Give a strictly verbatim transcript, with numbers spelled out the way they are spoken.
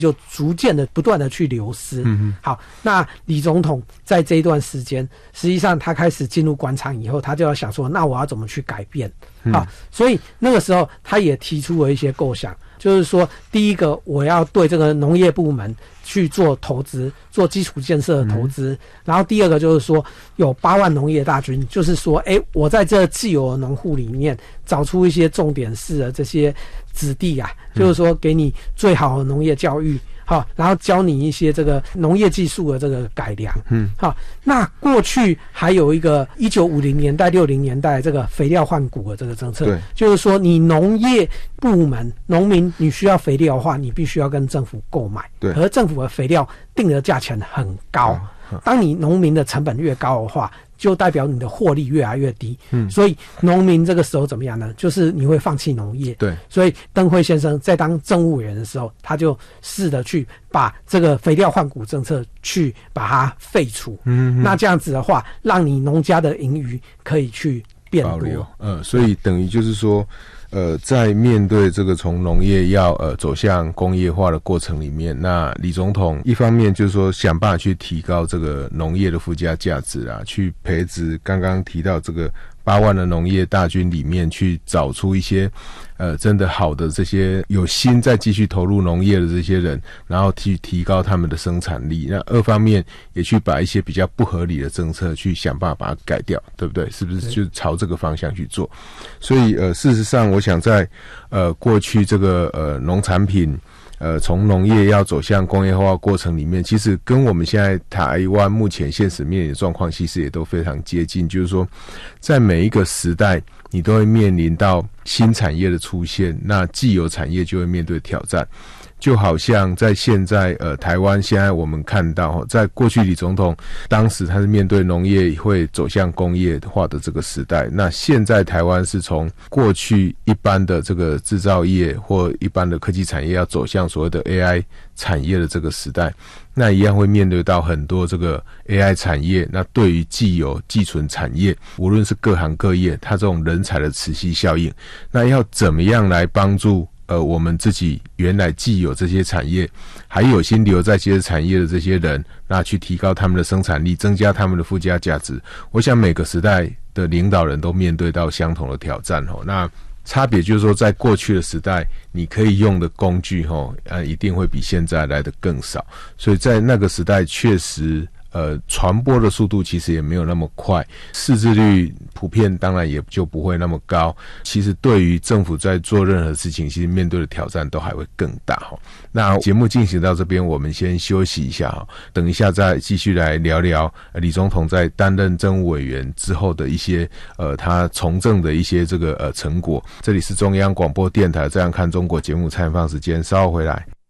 就逐渐的不断的去流失。嗯，好，那李总统在这一段时间，实际上他开始进入官场以后，他就要想说，那我要怎么去改变？嗯、好，所以那个时候他也提出了一些构想，就是说，第一个我要对这个农业部门去做投资，做基础建设的投资。嗯、然后第二个就是说，有八万农业大军，就是说，哎，我在这既有的农户里面找出一些重点式的这些子弟啊，就是说给你最好的农业教育。好，然后教你一些这个农业技术的这个改良。嗯，好，那过去还有一个一九五零年代、六零年代这个肥料换谷的这个政策，对，就是说你农业部门农民你需要肥料的话，你必须要跟政府购买，对，而政府的肥料定的价钱很高，嗯、当你农民的成本越高的话，就代表你的获利越来越低。嗯，所以农民这个时候怎么样呢？就是你会放弃农业。对，所以邓辉先生在当政务委员的时候，他就试着去把这个肥料换谷政策去把它废除。嗯，那这样子的话，让你农家的盈余可以去变多。保留。呃，所以等于就是说。呃，在面对这个从农业要呃走向工业化的过程里面，那李总统一方面就是说想办法去提高这个农业的附加价值啊，去培植刚刚提到这个八万的农业大军里面去找出一些呃真的好的这些有心再继续投入农业的这些人，然后去提高他们的生产力。那二方面也去把一些比较不合理的政策去想办法把它改掉，对不对？是不是就朝这个方向去做？所以呃事实上我想在呃过去这个呃农产品呃，从农业要走向工业化过程里面，其实跟我们现在台湾目前现实面临的状况其实也都非常接近，就是说在每一个时代你都会面临到新产业的出现，那既有产业就会面对挑战。就好像在现在呃台湾现在我们看到，在过去李总统当时他是面对农业会走向工业化的这个时代，那现在台湾是从过去一般的这个制造业或一般的科技产业要走向所谓的 A I 产业的这个时代，那一样会面对到很多这个 A I 产业，那对于既有既存产业无论是各行各业它这种人才的磁吸效应，那要怎么样来帮助呃，我们自己原来既有这些产业，还有心留在这些产业的这些人，那去提高他们的生产力，增加他们的附加价值。我想每个时代的领导人都面对到相同的挑战哦。那差别就是说，在过去的时代，你可以用的工具哦，呃，一定会比现在来的更少。所以在那个时代，确实。呃，传播的速度其实也没有那么快，识字率普遍当然也就不会那么高。其实对于政府在做任何事情，其实面对的挑战都还会更大哈。那节目进行到这边，我们先休息一下哈，等一下再继续来聊聊李总统在担任政务委员之后的一些呃他从政的一些这个呃成果。这里是中央广播电台《这样看中国》节目采访时间，稍后回来。